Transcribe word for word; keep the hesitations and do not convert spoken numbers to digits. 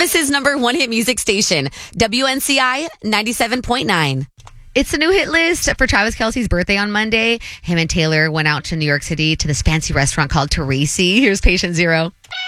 Memphis' number one hit music station, W N C I ninety-seven point nine. It's a new hit list for Travis Kelce's birthday on Monday. Him and Taylor went out to New York City to this fancy restaurant called Teresi. Here's Patient Zero.